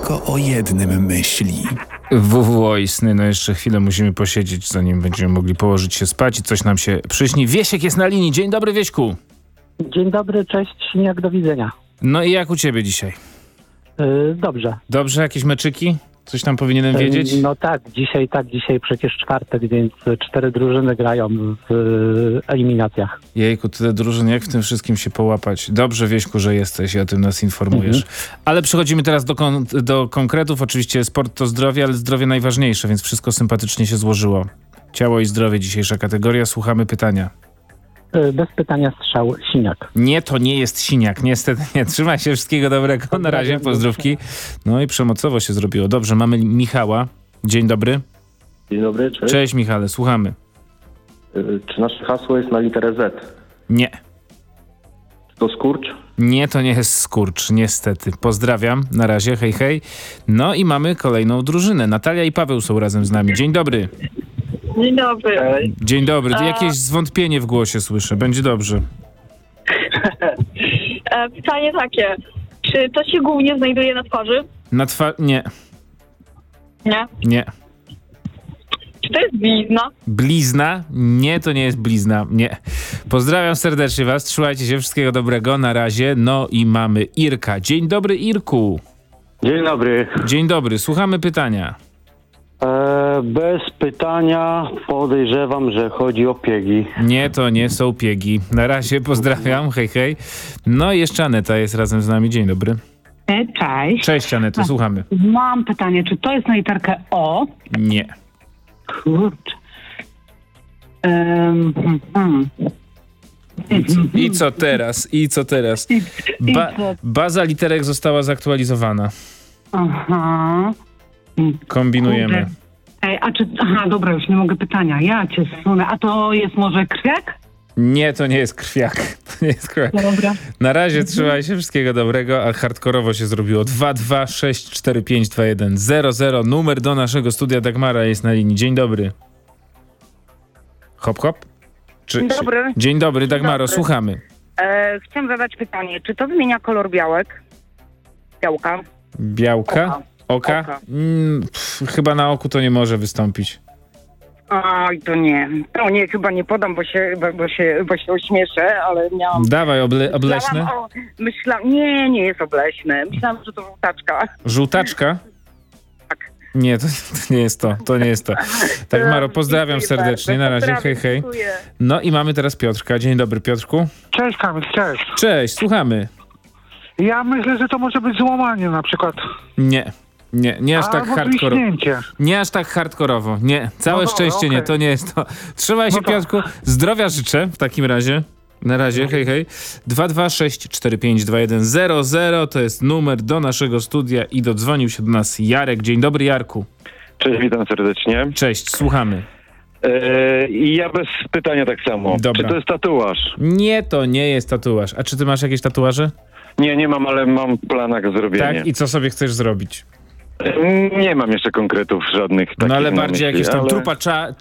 tylko o jednym myśli. WWO i sny, no jeszcze chwilę musimy posiedzieć, zanim będziemy mogli położyć się spać i coś nam się przyśni. Wiesiek jest na linii. Dzień dobry, Wieśku. Dzień dobry, cześć, Siniak, do widzenia. No i jak u ciebie dzisiaj? Dobrze. Dobrze? Jakieś meczyki? Coś tam powinienem wiedzieć? No tak, dzisiaj przecież czwartek, więc 4 drużyny grają w eliminacjach. Jejku, tyle drużyn, jak w tym wszystkim się połapać? Dobrze, Wieśku, że jesteś i o tym nas informujesz. Ale przechodzimy teraz do konkretów. Oczywiście sport to zdrowie, ale zdrowie najważniejsze, więc wszystko sympatycznie się złożyło. Ciało i zdrowie, dzisiejsza kategoria. Słuchamy pytania. Bez pytania strzał, Siniak. Nie, to nie jest Siniak. Niestety nie. Trzymaj się, wszystkiego dobrego. Na razie, pozdrówki. No i przemocowo się zrobiło. Dobrze, mamy Michała. Dzień dobry. Dzień dobry, cześć. Cześć, Michale, słuchamy. Czy nasze hasło jest na literę Z? Nie. Czy to skurcz? Nie, to nie jest skurcz, niestety. Pozdrawiam, na razie, hej, hej. No i mamy kolejną drużynę. Natalia i Paweł są razem z nami. Dzień dobry. Dzień dobry. Dzień dobry. Tu jakieś zwątpienie w głosie słyszę. Będzie dobrze. Pytanie takie. Czy to się głównie znajduje na twarzy? Nie. Nie. Nie. Czy to jest blizna? Blizna? Nie, to nie jest blizna. Nie. Pozdrawiam serdecznie was. Trzymajcie się. Wszystkiego dobrego. Na razie. No i mamy Irka. Dzień dobry, Irku. Dzień dobry. Dzień dobry. Słuchamy pytania. Bez pytania podejrzewam, że chodzi o piegi. Nie, to nie są piegi. Na razie pozdrawiam. Hej, hej. No i jeszcze Aneta jest razem z nami. Dzień dobry. Cześć. Cześć, Aneto. Słuchamy. Mam pytanie, czy to jest na literkę O? Nie. Kurczę. I co teraz? Baza literek została zaktualizowana. Aha. Kombinujemy. Kurde. Ej, aha, dobra, już nie mogę pytania. Ja cię zsunę. A to jest może krwiak? Nie, to nie jest krwiak. To nie jest krwiak. Dobra. Na razie trzymaj się, wszystkiego dobrego, a hardkorowo się zrobiło. 226452100. Numer do naszego studia. Dagmara jest na linii. Dzień dobry. Hop, hop. Dzień dobry. Dzień dobry, Dagmaro, dobry. słuchamy. Chciałam zadać pytanie, czy to zmienia kolor białek? Białka? Białka? Oka? Chyba na oku to nie może wystąpić. Oj, to nie, chyba nie podam, bo się ośmieszę, ale miałam... Dawaj, obleśne? Nie jest obleśne. Myślałam, że to żółtaczka. Żółtaczka? Tak. Nie, to nie jest to. To nie jest to. Tak, Maro, pozdrawiam serdecznie. Na razie, hej, hej. Dziękuję. No i mamy teraz Piotrka. Dzień dobry, Piotrku. Cześć, Kamil, cześć. Cześć, słuchamy. Ja myślę, że to może być złamanie na przykład. Nie aż tak hardkorowo. Wiśnięcie. Nie aż tak hardkorowo. Nie, całe szczęście nie, to nie jest to. Trzymaj się, Piotrku. Zdrowia życzę w takim razie. Na razie, hej, hej. 226452100 to jest numer do naszego studia i dodzwonił się do nas Jarek. Dzień dobry, Jarku. Cześć, witam serdecznie. Cześć, słuchamy. I ja bez pytania tak samo. Dobra. Czy to jest tatuaż? Nie, to nie jest tatuaż. A czy ty masz jakieś tatuaże? Nie mam, ale mam w planach zrobienie. Tak, i co sobie chcesz zrobić? Nie mam jeszcze konkretów żadnych takich No ale na bardziej myśli, jakieś tam ale...